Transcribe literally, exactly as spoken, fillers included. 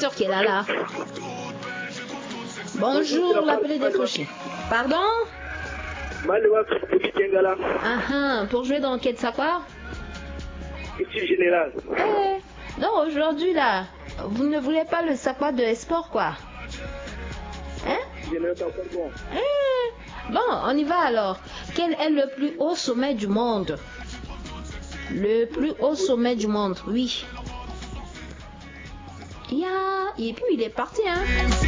sûr qu'il est là là. Bonjour, l'appel est décroché. Pardon? Ah ah, pour jouer dans quel savoir? Ici général. Eh, non, aujourd'hui là, vous ne voulez pas le savoir de sport quoi? Hein? Je n'ai pas bon. Eh, bon, on y va alors. Quel est le plus haut sommet du monde? Le plus haut sommet du monde, oui. Yeah. Et puis il est parti, hein.